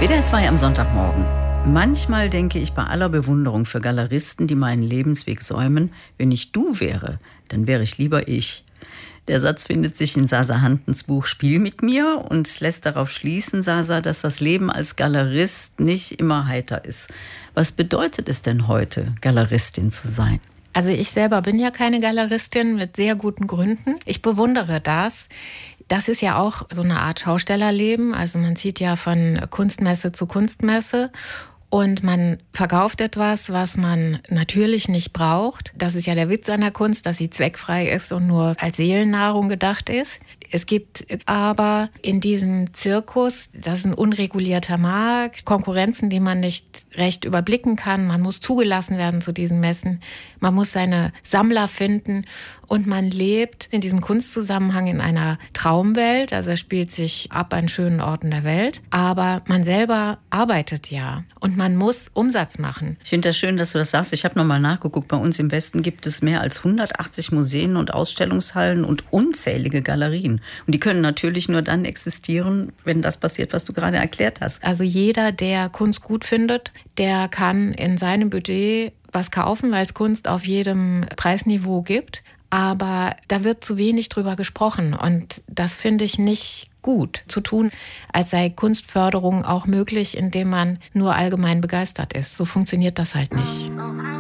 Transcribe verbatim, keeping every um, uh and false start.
W D R zwei am Sonntagmorgen. Manchmal denke ich bei aller Bewunderung für Galeristen, die meinen Lebensweg säumen, wenn ich du wäre, dann wäre ich lieber ich. Der Satz findet sich in Sasa Hantens Buch Spiel mit mir und lässt darauf schließen, Sasa, dass das Leben als Galerist nicht immer heiter ist. Was bedeutet es denn heute, Galeristin zu sein? Also ich selber bin ja keine Galeristin mit sehr guten Gründen. Ich bewundere das. Das ist ja auch so eine Art Schaustellerleben. Also man zieht ja von Kunstmesse zu Kunstmesse und man verkauft etwas, was man natürlich nicht braucht. Das ist ja der Witz an der Kunst, dass sie zweckfrei ist und nur als Seelennahrung gedacht ist. Es gibt aber in diesem Zirkus, das ist ein unregulierter Markt, Konkurrenzen, die man nicht recht überblicken kann. Man muss zugelassen werden zu diesen Messen. Man muss seine Sammler finden und man lebt in diesem Kunstzusammenhang in einer Traumwelt. Also es spielt sich ab an schönen Orten der Welt. Aber man selber arbeitet ja und man muss Umsatz machen. Ich finde das schön, dass du das sagst. Ich habe nochmal nachgeguckt. Bei uns im Westen gibt es mehr als hundertachtzig Museen und Ausstellungshallen und unzählige Galerien. Und die können natürlich nur dann existieren, wenn das passiert, was du gerade erklärt hast. Also jeder, der Kunst gut findet, der kann in seinem Budget was kaufen, weil es Kunst auf jedem Preisniveau gibt. Aber da wird zu wenig drüber gesprochen und das finde ich nicht gut zu tun, als sei Kunstförderung auch möglich, indem man nur allgemein begeistert ist. So funktioniert das halt nicht.